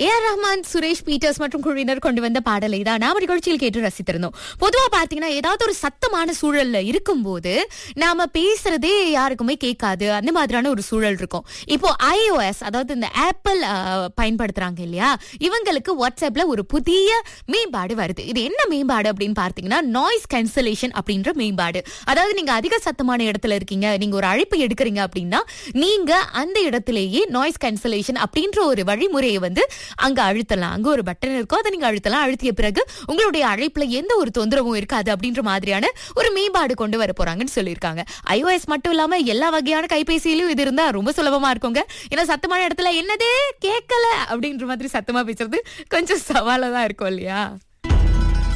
AR Rahman, Suresh Peter's மற்றும் குழுவினர் கொண்டு வந்த பாடலை தான் நாம நிகழ்ச்சியில் கேட்டு ரசித்திருந்தோம். பொதுவா பாத்தீங்கன்னா ஏதாவது ஒரு சத்தமான சூழல்ல இருக்கும்போது நாம பேசுறதே யாருக்குமே கேட்காது, அந்த மாதிரியான ஒரு சூழல் இருக்கும். இப்போ iOS, அதாவது இந்த ஆப்பிள் பயன்படுத்துறாங்க இல்லையா, இவங்களுக்கு வாட்ஸ்அப்ல ஒரு புதிய மேம்பாடு வருது. இது என்ன மேம்பாடு அப்படின்னு பார்த்தீங்கன்னா நாய்ஸ் கேன்சலேஷன் அப்படின்ற மேம்பாடு. அதாவது நீங்க அதிக சத்தமான இடத்துல இருக்கீங்க, நீங்க ஒரு அழைப்பு எடுக்கிறீங்க அப்படின்னா நீங்க அந்த இடத்திலேயே நாய்ஸ் கேன்சலேஷன் அப்படின்ற ஒரு வழிமுறையை அங்க அழுத்தலாம். அங்க ஒரு பட்டன் இருக்கும், அதை நீங்க அழுத்தலாம். அழுத்திய பிறகு உங்களுடைய அழைப்புல எந்த ஒரு தொந்தரவும் இருக்காது அப்படின்ற மாதிரியான ஒரு மேம்பாடு கொண்டு வர போறாங்கன்னு சொல்லியிருக்காங்க. iOS மட்டும் இல்லாம எல்லா வகையான கைபேசியிலும் இது இருந்தா ரொம்ப சுலபமா இருக்குங்க. ஏன்னா சத்தமான இடத்துல என்னதே கேட்கல அப்படின்ற மாதிரி சத்தமா பேசுறது கொஞ்சம் சவாலா தான் இருக்கும் இல்லையா?